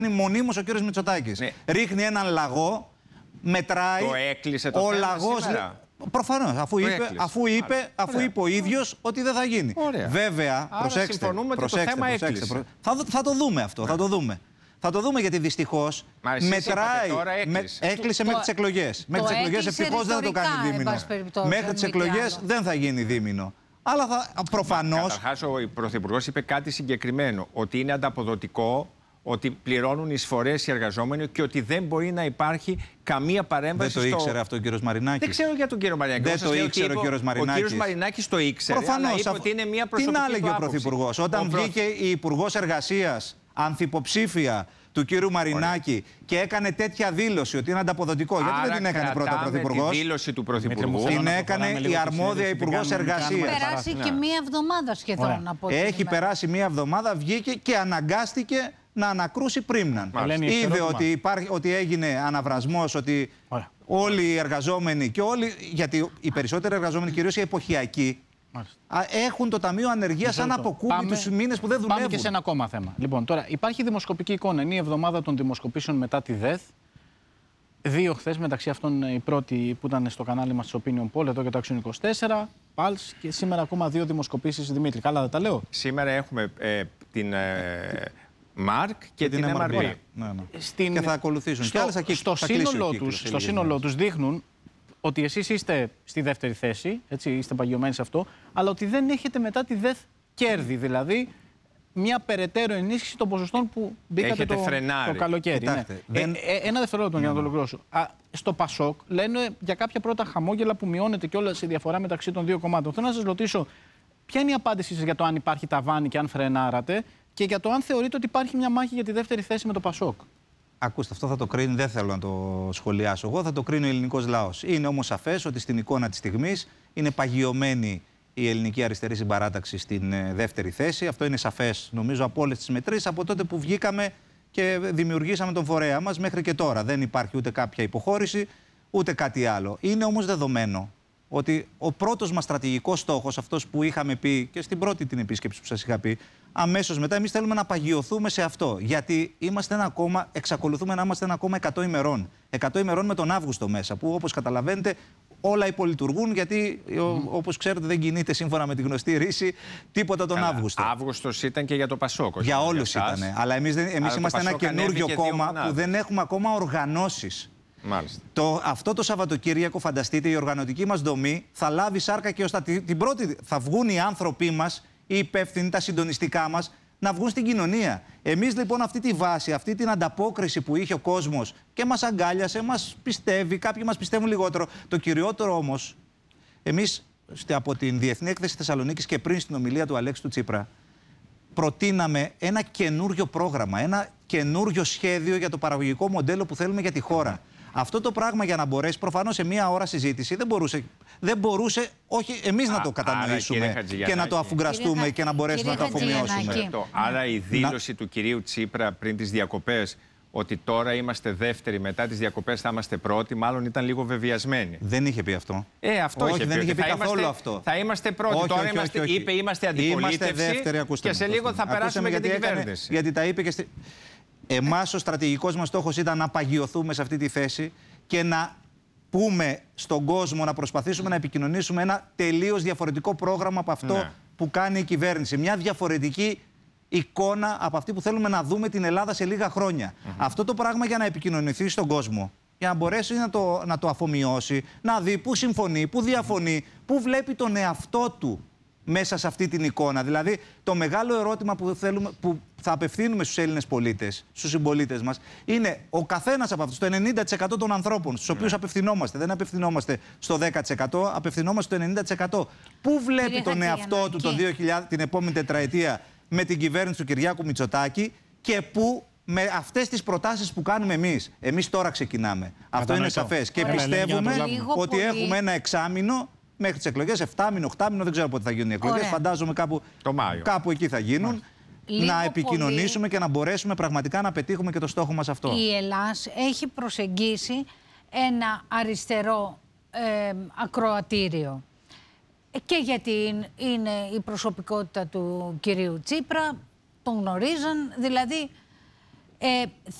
μονίμως ο κύριος Μητσοτάκης. Ναι. Ρίχνει έναν λαγό, μετράει. Το έκλεισε το ο θέμα λαγός. Προφανώς, αφού είπε ο ίδιος ότι δεν θα γίνει. Ωραία. Βέβαια, προσέξτε. Συμφωνούμε ότι το θέμα έκλεισε. Θα το δούμε αυτό. Θα το δούμε. Θα το δούμε γιατί δυστυχώς μετράει. Έκλεισε μέχρι τις εκλογές. Μέχρι τις εκλογές ευτυχώς δεν θα το κάνει δίμηνο. Μέχρι τις εκλογές δεν θα γίνει δίμηνο. Αλλά προφανώς. Καταρχάς, ο Πρωθυπουργός είπε κάτι συγκεκριμένο. Ότι είναι ανταποδοτικό, ότι πληρώνουν εισφορές οι εργαζόμενοι και ότι δεν μπορεί να υπάρχει καμία παρέμβαση. Δεν το ήξερε αυτό ο κύριος Μαρινάκης. Δεν ξέρω για τον κύριο Μαρινάκη. Δεν το ήξερε ο κύριος Μαρινάκης. Ο κύριος Μαρινάκης το ήξερε. Προφανώς. Είπε ότι είναι μια προσωπική. Τι να έλεγε ο Πρωθυπουργός. Όταν βγήκε η Υπουργός Εργασίας, ανθυποψήφια του κύριου Μαρινάκη, και έκανε τέτοια δήλωση ότι είναι ανταποδοτικό. Άρα, γιατί δεν την έκανε πρώτα ο Πρωθυπουργός? Τη δήλωση του Πρωθυπουργού την έκανε η αρμόδια Υπουργός Εργασίας. Έχει περάσει και μία εβδομάδα σχεδόν από την Έχει περάσει μία εβδομάδα, βγήκε και αναγκάστηκε να ανακρούσει πρίμναν. Είδε ότι έγινε αναβρασμός, ότι όλοι οι εργαζόμενοι και όλοι, γιατί οι περισσότεροι εργαζόμενοι, κυρίως οι εποχιακοί, έχουν το Ταμείο Ανεργίας σαν αποκούμπι τους μήνες που δεν δουλεύουν. Πάμε και σε ένα ακόμα θέμα. Λοιπόν, τώρα υπάρχει δημοσκοπική εικόνα. Είναι η εβδομάδα των δημοσκοπήσεων μετά τη ΔΕΘ. 2 χθες, μεταξύ αυτών η πρώτη που ήταν στο κανάλι μας, στο Opinion Poll, εδώ και το Action 24, Pulse, και σήμερα ακόμα 2 δημοσκοπήσεις. Δημήτρη, καλά δεν τα λέω? Σήμερα έχουμε την ΜΑΡΚ και την MRP. Και θα ακολουθήσουν. Στο σύνολό τους δείχνουν ότι εσείς είστε στη δεύτερη θέση, έτσι, είστε παγιωμένοι σε αυτό, αλλά ότι δεν έχετε μετά τη ΔΕΘ κέρδη, δηλαδή μια περαιτέρω ενίσχυση των ποσοστών που μπήκατε το καλοκαίρι. Κοιτάξτε, ένα δευτερόλεπτο για να το ολοκληρώσω. Στο ΠΑΣΟΚ λένε για κάποια πρώτα χαμόγελα που μειώνεται κιόλας η διαφορά μεταξύ των δύο κομμάτων. Θέλω να σας ρωτήσω, ποια είναι η απάντησή σας για το αν υπάρχει ταβάνι και αν φρενάρατε, και για το αν θεωρείτε ότι υπάρχει μια μάχη για τη δεύτερη θέση με το ΠΑΣΟΚ? Ακούστε, αυτό θα το κρίνει, δεν θέλω να το σχολιάσω εγώ, θα το κρίνει ο ελληνικός λαός. Είναι όμως σαφές ότι στην εικόνα της στιγμής είναι παγιωμένη η ελληνική αριστερή συμπαράταξη στην δεύτερη θέση. Αυτό είναι σαφές, νομίζω, από όλες τις μετρήσεις, από τότε που βγήκαμε και δημιουργήσαμε τον φορέα μας μέχρι και τώρα. Δεν υπάρχει ούτε κάποια υποχώρηση, ούτε κάτι άλλο. Είναι όμως δεδομένο ότι ο πρώτος μας στρατηγικός στόχος, αυτός που είχαμε πει και στην πρώτη την επίσκεψη που σας είχα πει, αμέσως μετά, εμείς θέλουμε να παγιωθούμε σε αυτό. Γιατί εξακολουθούμε να είμαστε ένα κόμμα 100 ημερών. 100 ημερών με τον Αύγουστο μέσα, που όπως καταλαβαίνετε όλα υπολειτουργούν, γιατί όπως ξέρετε δεν κινείται σύμφωνα με τη γνωστή ρίση τίποτα τον Αύγουστο. Αύγουστος ήταν και για το ΠΑΣΟΚ. Για όλους ήταν. Αλλά εμείς είμαστε ένα καινούριο κόμμα που δεν έχουμε ακόμα οργανώσεις. Αυτό το Σαββατοκύριακο, φανταστείτε, η οργανωτική μας δομή θα λάβει σάρκα και ώστα. Την πρώτη θα βγουν οι άνθρωποι μας, οι υπεύθυνοι, τα συντονιστικά μας, να βγουν στην κοινωνία. Εμείς λοιπόν αυτή τη βάση, αυτή την ανταπόκριση που είχε ο κόσμος και μας αγκάλιασε, μας πιστεύει, κάποιοι μας πιστεύουν λιγότερο. Το κυριότερο όμως, εμείς από την Διεθνή Έκθεση Θεσσαλονίκης και πριν στην ομιλία του Αλέξη του Τσίπρα, προτείναμε ένα καινούριο πρόγραμμα, ένα καινούριο σχέδιο για το παραγωγικό μοντέλο που θέλουμε για τη χώρα. Αυτό το πράγμα, για να μπορέσει, προφανώς σε μία ώρα συζήτηση δεν μπορούσε όχι εμείς να το κατανοήσουμε και να το αφουγκραστούμε και να μπορέσουμε να το αφομοιώσουμε. Άρα η δήλωση του κυρίου Τσίπρα πριν τις διακοπές, ότι τώρα είμαστε δεύτεροι, μετά τις διακοπές θα είμαστε πρώτοι, μάλλον ήταν λίγο βεβαιασμένοι. Δεν είχε πει αυτό. Αυτό όχι, δεν είχε πει καθόλου αυτό. Θα είμαστε πρώτοι. Όχι, τώρα όχι. είπε είμαστε αντιπολίτευση. Είμαστε δεύτεροι, ακούστε. Και σε λίγο θα περάσουμε για την κυβέρνηση. Γιατί τα είπε και εμάς ο στρατηγικός μας στόχος ήταν να παγιωθούμε σε αυτή τη θέση και να πούμε στον κόσμο, να προσπαθήσουμε να επικοινωνήσουμε ένα τελείως διαφορετικό πρόγραμμα από αυτό που κάνει η κυβέρνηση. Μια διαφορετική εικόνα από αυτή που θέλουμε να δούμε την Ελλάδα σε λίγα χρόνια. Αυτό το πράγμα, για να επικοινωνηθεί στον κόσμο, για να μπορέσει να το αφομοιώσει, να δει πού συμφωνεί, πού διαφωνεί, πού βλέπει τον εαυτό του μέσα σε αυτή την εικόνα. Δηλαδή, το μεγάλο ερώτημα που θα απευθύνουμε στους Έλληνες πολίτες, στους συμπολίτες μας, είναι ο καθένας από αυτούς, το 90% των ανθρώπων στους οποίους απευθυνόμαστε, δεν απευθυνόμαστε στο 10%, απευθυνόμαστε στο 90%. Πού βλέπει τον εαυτό του την επόμενη τετραετία με την κυβέρνηση του Κυριάκου Μητσοτάκη και πού με αυτές τις προτάσεις που κάνουμε εμείς. Εμείς τώρα ξεκινάμε. Αυτό είναι σαφές. Και πιστεύουμε ότι έχουμε ένα εξάμηνο μέχρι τις εκλογές, 7μηνο, 8μηνο, δεν ξέρω πότε θα γίνουν οι εκλογές. Φαντάζομαι κάπου εκεί θα γίνουν. Να επικοινωνήσουμε και να μπορέσουμε πραγματικά να πετύχουμε και το στόχο μας αυτό. Η Ελλάς έχει προσεγγίσει ένα αριστερό ακροατήριο. Και γιατί είναι η προσωπικότητα του κυρίου Τσίπρα, τον γνωρίζαν, δηλαδή